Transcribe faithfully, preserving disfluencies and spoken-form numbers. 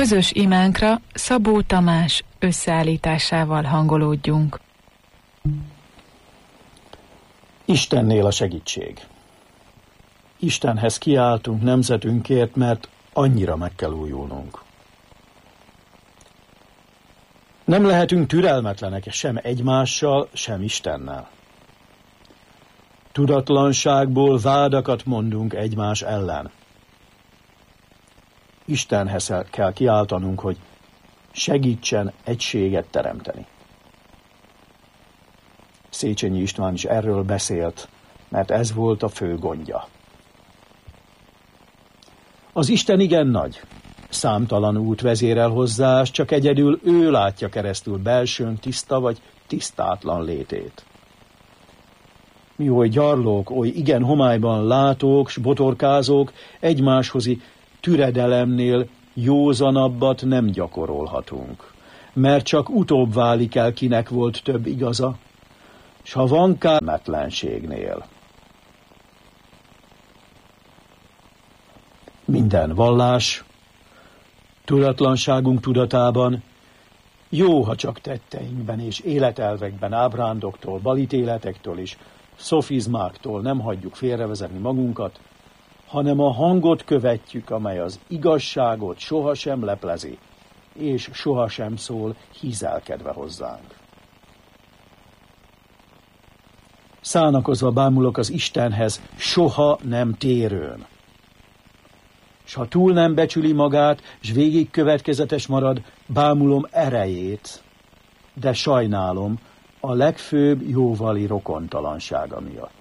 közös imánkra Szabó Tamás összeállításával hangolódjunk. Istennél a segítség. Istenhez kiáltunk nemzetünkért, mert annyira meg kell újulnunk. Nem lehetünk türelmetlenek sem egymással, sem Istennel. Tudatlanságból vádakat mondunk egymás ellen. Istenhez kell kiáltanunk, hogy segítsen egységet teremteni. Széchenyi István is erről beszélt, mert ez volt a fő gondja. Az Isten igen nagy, számtalan út vezérel hozzá, csak egyedül ő látja keresztül belsőn tiszta vagy tisztátlan létét. Mi oly gyarlók, oly igen homályban látók, s botorkázók egymáshozi türedelemnél józanabbat nem gyakorolhatunk, mert csak utóbb válik el, kinek volt több igaza, s ha van kármetlenségnél. Minden vallás, tudatlanságunk tudatában, jó, ha csak tetteinkben és életelvekben ábrándoktól, balítéletektől és szofizmáktól nem hagyjuk félrevezetni magunkat, hanem a hangot követjük, amely az igazságot sohasem leplezi, és sohasem szól hízelkedve hozzánk. Szánakozva bámulok az Istenhez soha nem térőn. S ha túl nem becsüli magát, s végig következetes marad, bámulom erejét, de sajnálom a legfőbb jóvali rokontalansága miatt.